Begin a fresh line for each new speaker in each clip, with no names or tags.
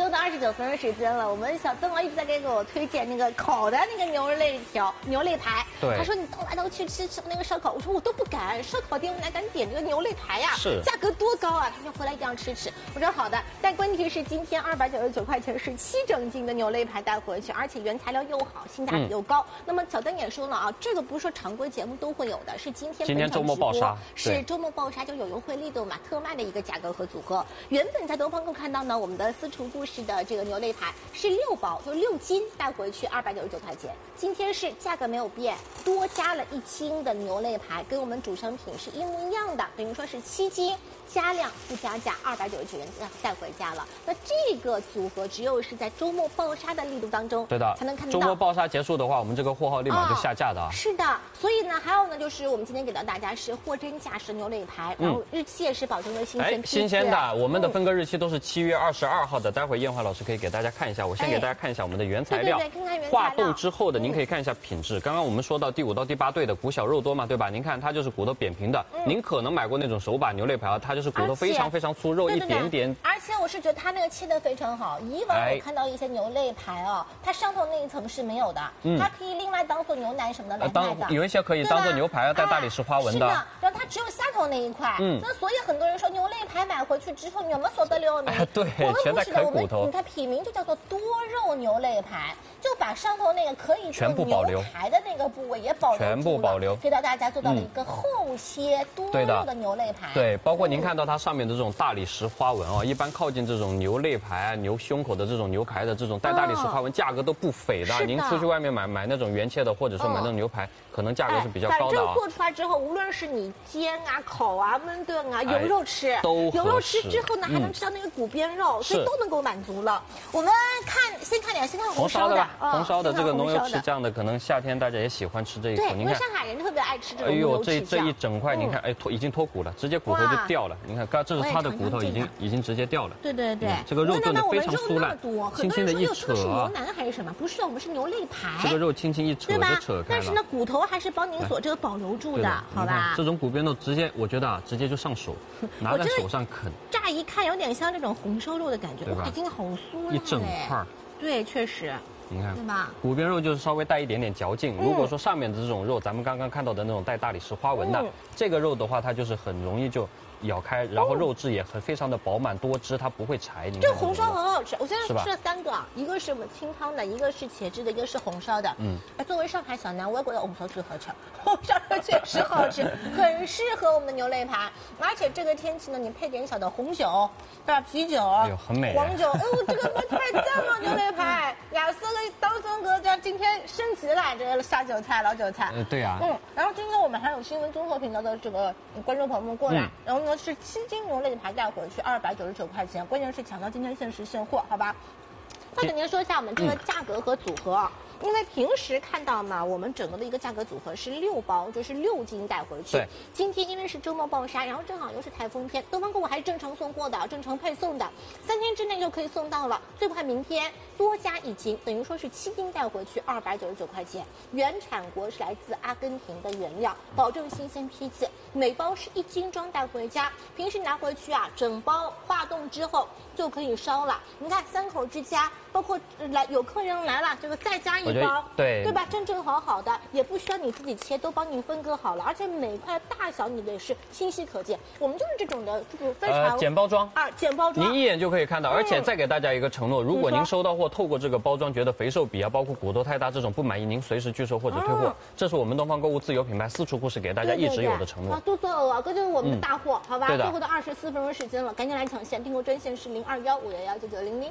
又到29分的时间了，我们小邓一直在给我推荐那个烤的那个牛肋排。
对，
他说你到来到去吃那个烧烤，我说我都不敢，烧烤店我哪敢点这个牛肋排呀？
是，
价格多高啊？他说回来一定要吃。我说好的，但问题是今天299块钱是7整斤的牛肋排带回去，而且原材料又好，性价比又高。那么小邓也说了啊，这个不是说常规节目都会有的，是今天
周末爆杀，
是周末爆杀，就有优惠力度嘛，特卖的一个价格和组合。原本在东方购看到呢，我们的私厨故事的这个牛肋排是6包，就6斤带回去299块钱。今天是价格没有变，多加了1斤的牛肋排，跟我们主商品是一模一样的，等于说是7斤加量不加价，299元带回家了。那这个组合只有是在周末爆杀的力度当中，
对的，
才能看得到。
周末爆杀结束的话，我们这个货号立马就下架的啊。
是的，所以呢，还有呢，就是我们今天给到大家是货真价实牛肋排，然后日期也是保证的新鲜批次。
新鲜的，我们的分割日期都是7月22号的。待会燕华老师可以给大家看一下，我先给大家看一下我们的原材料。
对，看看原材料。
化冻之后的，您可以看一下品质。刚刚我们说到第5到第8对的骨小肉多嘛，对吧？您看它就是骨头扁平的。您可能买过那种手把牛肋排啊，它就是骨头非常非常粗，肉一点点。
而且我是觉得它那个切得非常好。以往我看到一些牛肋排哦，它上头那一层是没有的，它可以另外当做牛腩什么的来卖的。
有一些可以当做牛排啊，带大理石花纹的。
是的，然后它只有下头那一块。那所以很多人说牛肋排买回去之后，你们所得了没？
对，全在啃骨头。
你看品名就叫做多肉牛肋排，就把上头那个可以做牛排的那个部位也保留，
全部保留，
给到大家做到了一个厚切多肉的牛肋排。
对，包括您看到它上面的这种大理石花纹哦，一般靠近这种牛肋排、牛胸口的这种牛排的这种带大理石花纹，价格都不菲的。您出去外面买那种原切的，或者说买那种牛排，可能价格是比较高的啊。
反正做出来之后，无论是你煎啊、烤啊、焖炖啊，有肉吃，有肉吃之后呢，还能吃到那个骨边肉，所以都能够满足了。我们先看红烧的吧，
红烧的这个浓油赤酱的，可能夏天大家也喜欢吃这一口。
对，因为上海人特别爱吃这种
浓油赤酱。这一整块，您看，已经脱骨了，直接骨头就掉了。您看，这是它的骨头已经直接掉了。
对，
这个肉炖的非常酥烂，轻轻的一扯。
是牛腩还是什么？不是，我们是牛肋排。
这个肉轻轻一扯就扯开了。
但是呢，骨头还是帮您所这个保留住的，好吧？
这种骨边肉直接，我觉得啊，直接就上手，拿在手上啃。
乍一看有点像这种红烧肉的感觉，哇，已经好酥了，
一整块。
对，确实。
你看，
对吧？
骨边肉就是稍微带一点点嚼劲。如果说上面的这种肉，咱们刚刚看到的那种带大理石花纹的，这个肉的话，它就是很容易就咬开，然后肉质也非常的饱满多汁，它不会柴。
这红烧很好吃，我现在吃了3个，一个是我们清汤的，一个是茄汁的，一个是红烧的。作为上海小男，我也觉得红烧最好吃，红烧的确实好吃，很适合我们的牛肋排。而且这个天气呢，你配点小的红酒，对吧？啤酒，
哎呦，很美。
黄酒，哎呦，这个太赞了，牛肋排，亚瑟个刀宗哥家今天升级了，这个下酒菜、老酒菜。
对啊。
然后今天我们还有新闻综合频道的这个观众朋友们过来，然后呢是7斤牛肋排带回去299块钱，关键是抢到今天限时现货，好吧？再给您说一下我们这个价格和组合。因为平时看到嘛，我们整个的一个价格组合是6包，就是6斤带回去。
对。
今天因为是周末爆杀，然后正好又是台风天，东方购物还是正常送货的，正常配送的，3天之内就可以送到了，最快明天多加1斤，等于说是7斤带回去299块钱。原产国是来自阿根廷的原料，保证新鲜批次，每包是1斤装带回家。平时拿回去啊，整包化冻之后就可以烧了。你看3口之家，包括有客人来了，这个再加1包，对吧？正正好好的，也不需要你自己切，都帮你分割好了，而且每块大小你的是清晰可见。我们就是这种的，就是非常
简包装
啊，简包装，
您一眼就可以看到。而且再给大家一个承诺，如果您收到货，透过这个包装觉得肥瘦比啊，包括骨头太大这种不满意，您随时拒收或者退货。这是我们东方购物自有品牌私厨故事给大家一直有的承诺。
多做啊，这就是我们的大货，好吧？
对的。
最后的24分钟时间了，赶紧来抢线，订购专线是0215119900。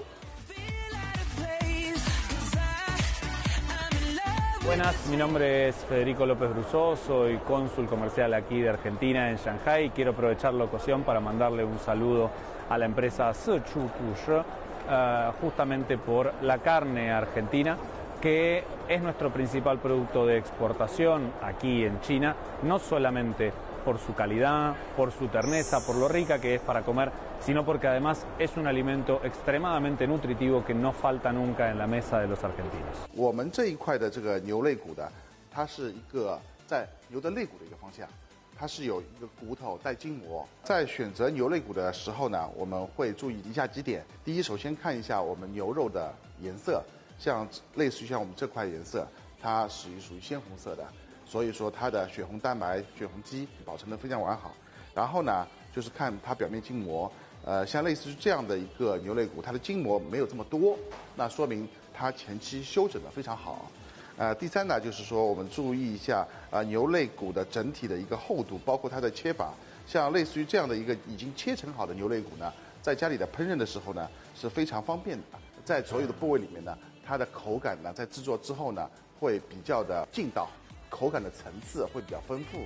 Buenas, mi nombre es Federico López Brusó, soy cónsul comercial aquí de Argentina en Shanghai y quiero aprovechar la ocasión para mandarle un saludo a la empresa Sichu Push, justamente por la carne argentina, que es nuestro principal producto de exportación aquí en China, no solamente por su calidad, por su terneza, por lo rica que es para comer, sino porque además es un alimento extremadamente nutritivo que no falta nunca en la mesa de los argentinos.
我们这一块的这个牛肋骨的，它是一个在牛的肋骨的一个方向， 它是有一个骨头带筋膜。在选择牛肋骨的时候呢，我们会注意以下几点。第一，首先看一下我们牛肉的颜色，类似于像我们这块颜色，它属于鲜红色的，所以说它的血红蛋白、血红肌保存得非常完好。然后呢，就是看它表面筋膜，像类似于这样的一个牛肋骨，它的筋膜没有这么多，那说明它前期休整得非常好。第三呢，就是说我们注意一下牛肋骨的整体的一个厚度，包括它的切法。像类似于这样的一个已经切成好的牛肋骨呢，在家里的烹饪的时候呢是非常方便的。在所有的部位里面呢，它的口感呢在制作之后呢会比较的劲道，口感的层次会比较丰富。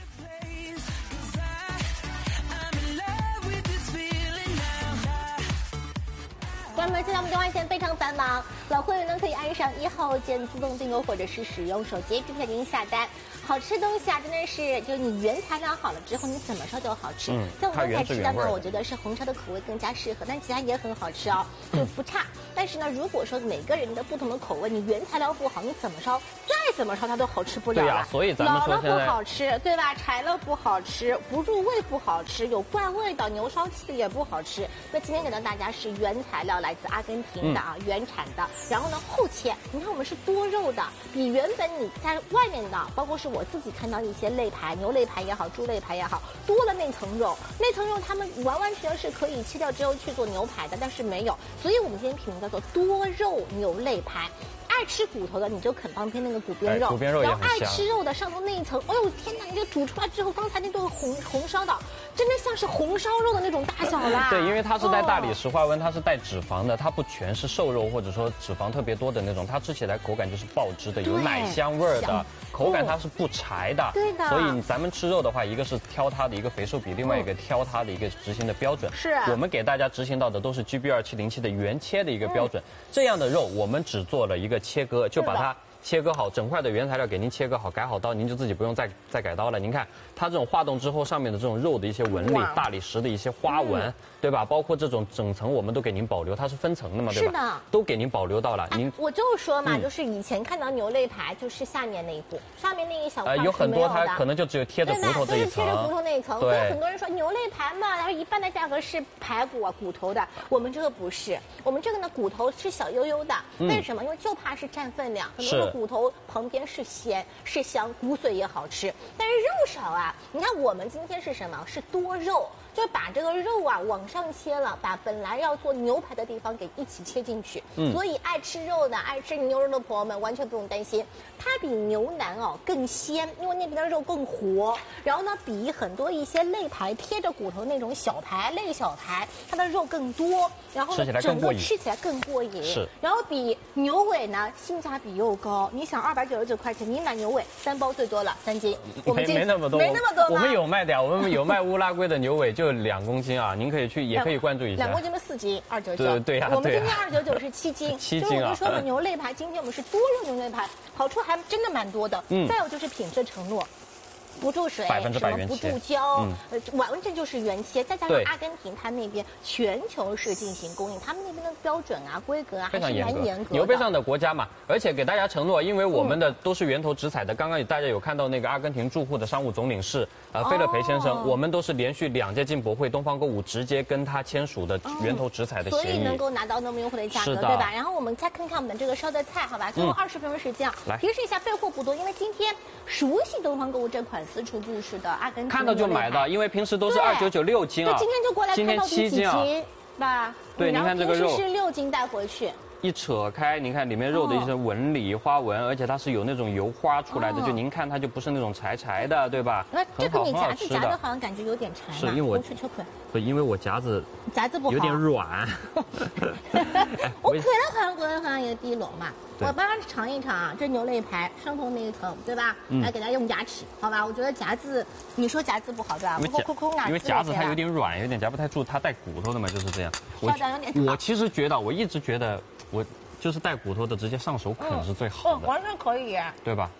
观众们，现在我们电话线非常繁忙，老会员呢可以按上1号键自动订购，或者是使用手机 APP 给您下单。好吃的东西啊，真的是就是你原材料好了之后，你怎么烧都好吃。像我刚才吃的呢，我觉得是红烧的口味更加适合，但其他也很好吃哦，就不差。但是呢，如果说每个人的不同的口味，你原材料不好，你怎么烧，再怎么烧它都好吃不了了。
对呀，所以咱们说
老了不好吃，对吧？柴了不好吃，不入味不好吃，有怪味道，牛烧气的也不好吃。那今天给到大家是原材料来自阿根廷的啊，原产的。然后呢，后切，你看我们是多肉的，比原本你在外面的，包括是我自己看到一些肋排，牛肋排也好，猪肋排也好，多了那层肉，那层肉他们完完全全是可以切掉之后去做牛排的，但是没有，所以我们今天品名叫做多肉牛肋排。爱吃骨头的你就啃旁边那个骨边肉，
骨边肉也很香。
然后爱吃肉的上头那一层，哎呦天哪！你这煮出来之后，刚才那顿红烧的，真的像是红烧肉的那种大小啦。
对，因为它是带大理石花纹，它是带脂肪的，它不全是瘦肉或者说脂肪特别多的那种，它吃起来口感就是爆汁的，有奶香味儿的，口感它是不柴的。
对的。
所以咱们吃肉的话，一个是挑它的一个肥瘦比，另外一个挑它的一个执行的标准。
是。
我们给大家执行到的都是 GB2707的原切的一个标准，这样的肉我们只做了一个切割，就把它切割好，整块的原材料给您切割好，改好刀，您就自己不用再改刀了。您看它这种化冻之后，上面的这种肉的一些纹理，大理石的一些花纹，对吧？包括这种整层我们都给您保留，它是分层的嘛，对吧？
是的，
都给您保留到了。您
我就说嘛，就是以前看到牛肋排，就是下面那一步，上面那一小块
有很多它可能就只有贴着骨头这一层，
贴着骨头那一层。所以很多人说牛肋排嘛，然后一半的价格是排骨啊、骨头的，我们这个不是，我们这个呢骨头是小悠悠的，为什么？因为就怕是占分量，很多的骨头旁边是鲜是香，骨髓也好吃，但是肉少啊。你看我们今天是什么？是多肉。就把这个肉啊往上切了，把本来要做牛排的地方给一起切进去。所以爱吃肉的、爱吃牛肉的朋友们完全不用担心，它比牛腩哦更鲜，因为那边的肉更活。然后呢，比很多一些肋排贴着骨头那种小排、肋小排，它的肉更多，然后呢整个吃起来更过瘾。
是。
然后比牛尾呢性价比又高，你想299块钱，你买牛尾3包最多了3斤，我们
没那么多，
没那么多吗？
我们有卖的呀，我们有卖乌拉圭的牛尾。就2公斤啊，您可以去，也可以关注一下。
2公斤的4斤299，
对呀，
我们今天299是7斤，
7斤啊。
就是我们说的牛肋排，今天我们是多肉牛肋排，好处还真的蛮多的。再有就是品质承诺。不注水，什么不注胶，完全就是原切，再加上阿根廷它那边全球是进行供应，他们那边的标准啊、规格啊还是蛮严格的。
牛背上的国家嘛，而且给大家承诺，因为我们的都是源头直采的。刚刚大家有看到那个阿根廷驻沪的商务总领事菲勒培先生，我们都是连续2届进博会、东方购物直接跟他签署的源头直采的协议，
所以能够拿到那么优惠的价格，对吧？然后我们再看看我们这个烧的菜，好吧？最后20分钟时间啊，提示一下备货不多，因为今天熟悉东方购物这款私厨故事的阿根廷
看到就买的，因为平时都是299 6斤啊，
今天就过来看到第几斤吧？
对，您看这个肉
是6斤带回去。
一扯开，您看里面肉的一些纹理、花纹，而且它是有那种油花出来的，就您看它就不是那种柴的，对吧？
那这个你夹的好像感觉有点柴，
是因为我不，因为我夹子
不好，
有点软。
我可能好像也低落嘛。我帮他尝一尝啊，这牛肋排上头那一层，对吧？来给大家用牙齿，好吧？我觉得夹子，你说夹子不好对吧？
因为夹子它有点软，有点夹不太住，它带骨头的嘛，就是这样。我其实觉得，我一直觉得。我就是带骨头的，直接上手啃是最好的，
完全可以，
对吧？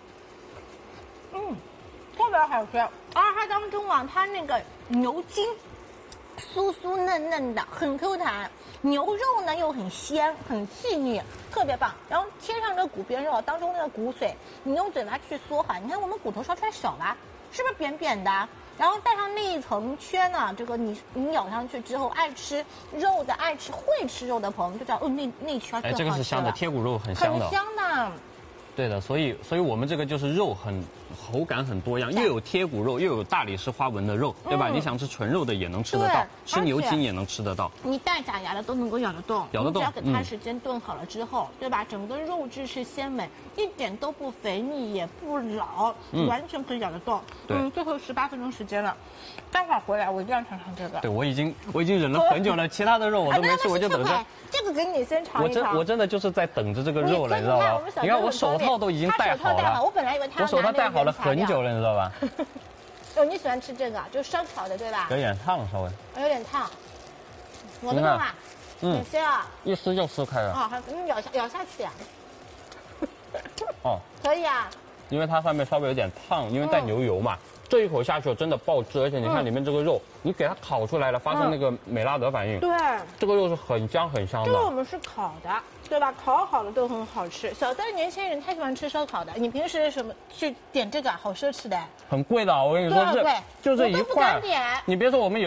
特别好吃，而它当中啊，它那个牛筋酥酥嫩嫩的，很 Q 弹，牛肉呢又很鲜，很细腻，特别棒。然后贴上这骨边肉当中那个骨髓，你用嘴巴去嗦哈，你看我们骨头烧出来小吧，是不是扁扁的？ 然后带上那一层圈呢，这个你咬上去之后，爱吃肉的、会吃肉的朋友就知道，哦，那圈更好吃了。
这个是香的，贴骨肉很香的。
很香的。
对的，所以我们这个就是肉口感很多样，又有贴骨肉，又有大理石花纹的肉，对吧？你想吃纯肉的也能吃得到，吃牛筋也能吃得到。
你带假牙的都能够咬得动，
咬得动。
只要给它时间炖好了之后，对吧？整个肉质是鲜美，一点都不肥腻也不老，完全可以咬得动。
对，
最后18分钟时间了，待会儿回来我一定要尝尝这个。
对，我已经忍了很久了，其他的肉我都没吃，我就等着。
这个给你先尝一尝。
我真的就是在等着这个肉了，你知道吗？你看我手套都已经戴好了，
我本来以为他
我手套戴好了很久了，你知道吧？
哦，你喜欢吃这个，就是烧烤的，对吧？
有点烫，稍微。
有点烫。我的痛啊！有些啊，
一撕就撕开了。
好，你咬下去呀。
哦，
可以啊。
因为它上面稍微有点烫，因为带牛油嘛。这一口下去真的爆汁，而且你看里面这个肉，你给它烤出来了，发生那个美拉德反应。
对，
这个肉是很香很香的。
这个我们是烤的，对吧？烤好的都很好吃。小三年轻人太喜欢吃烧烤的，你平时什么去点这个好奢侈的？
很贵的，我跟你说，就这一块。
你别说我们有。